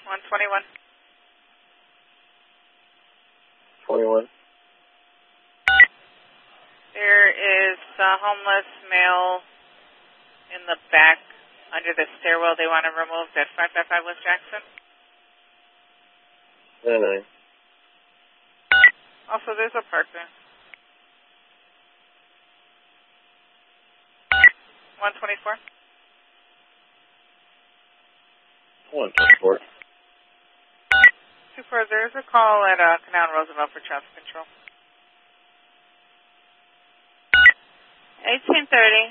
121. 21. There is a homeless male in the back under the stairwell they want to remove at 555 West Jackson. 99. Also, there's a parker. 124. 124. 24, there's a call at Canal Roosevelt for traffic control. 1830.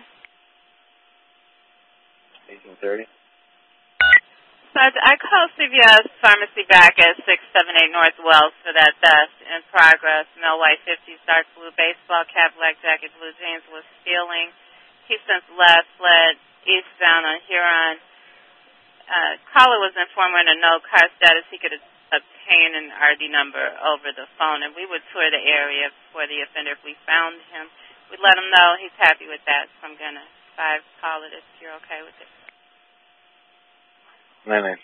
1830. So I called CVS Pharmacy back at 678 North Wells for that theft in progress. Male white 50s, dark blue baseball cap, black jacket, blue jeans, was stealing. He since left, fled eastbound on Huron. Caller was informed in a no car status he could obtain an RD number over the phone, and we would tour the area for the offender if we found him. We'd let him know he's happy with that, so I'm going to call it if you're okay with it. 99.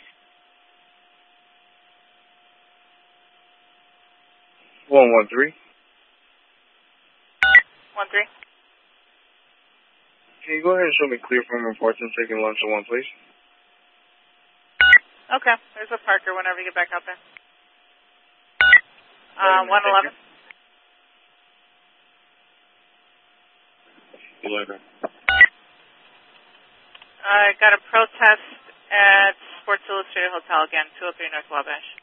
113. 13. Can you go ahead and show me clear from reports and taking lunch at one, please? Okay, there's a parker whenever you get back out there. 111. 11. I got a protest at Sports Illustrated Hotel again, 203 North Wabash.